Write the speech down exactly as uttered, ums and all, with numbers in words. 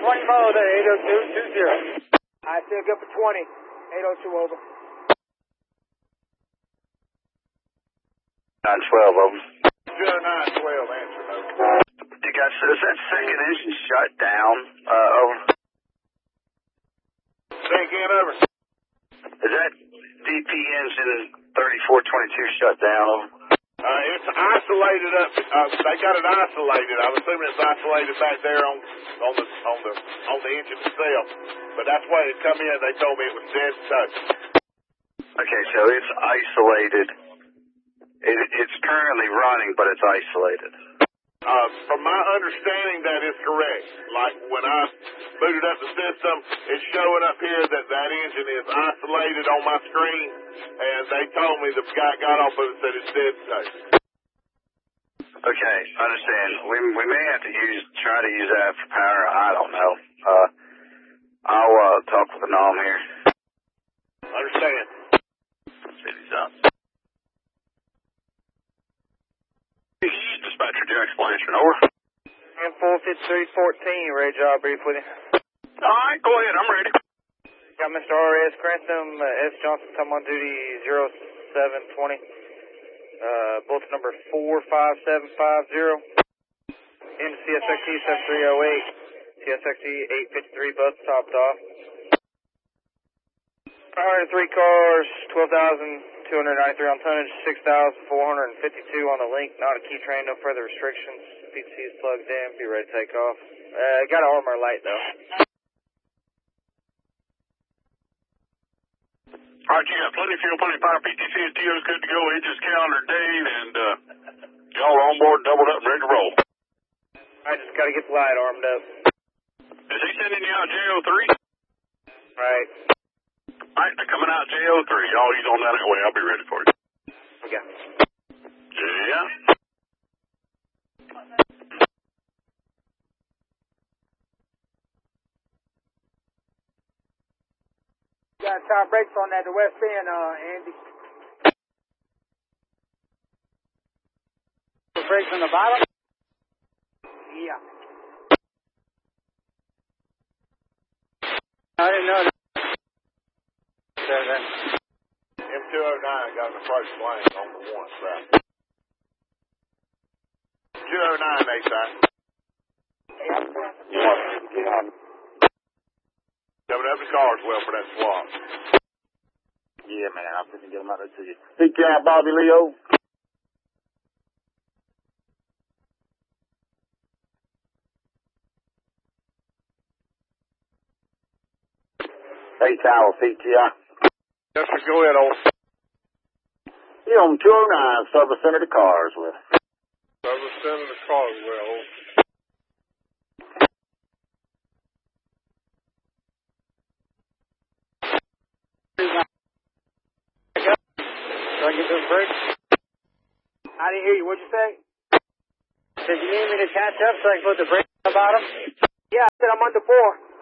twenty mile there, eight oh two two zero. I still good for twenty, eight oh two over. nine twelve over. two oh nine twelve, answer no. You guys, is that second engine shut down, uh, over? Say again, over. Is that D P engine thirty-four twenty-two shut down, over? Uh, it's isolated up, uh, they got it isolated. I'm assuming it's isolated back there on, on the, on the, on the engine itself. But that's why it come in, they told me it was dead touch. Okay, so it's isolated. It, it's currently running, but it's isolated. Uh, from my understanding, that is correct. Like, when I booted up the system, it's showing up here that that engine is isolated on my screen, and they told me the guy got off of it and said it's dead touch. Okay, understand. We we may have to use try to use that for power. I don't know. Uh, I'll uh, talk with the N O M here. Understand. City's up. Dispatcher Jack Blanchard, over. M four fifty-three fourteen, ready to job brief with you. All right, go ahead. I'm ready. Got Mister R S Cranston, uh, S. Johnson, come on duty zero seven twenty. Uh, bulletin number four five seven five zero. Into C S X T seven three oh eight. C S X T eight fifty-three, bus topped off. one hundred three cars, twelve thousand two hundred ninety-three on tonnage, six thousand four hundred fifty-two on the link. Not a key train, no further restrictions. P T C is plugged in, be ready to take off. Uh, got an armor light though. All right, you got plenty of fuel, plenty of power. P T C and T O is good to go. Engines, calendar, date, and uh, y'all are on board, doubled up, and ready to roll. I just got to get the light armed up. Is he sending you out J O three? Right. All right, they're coming out J O three. Y'all use on that way. I'll be ready for you. Okay. Yeah. Got tire brakes on that, the west end, uh, Andy. The brakes on the bottom? Yeah. I didn't know that. M two oh nine got an approach lane on the one side. two oh nine, A-side. Coming up the cars well for that swap. Yeah, man, I'm going to get them out there to you. C K I Bobby Leo. Hey, Tower, C T I. Yes, sir, go ahead, old. You on two oh nine, Service Center to Carswell. Service Center to Carswell, old. Do I get those brakes? I didn't hear you. What'd you say? Did you need me to catch up so I can put the brakes on the bottom? Yeah, I said I'm under four.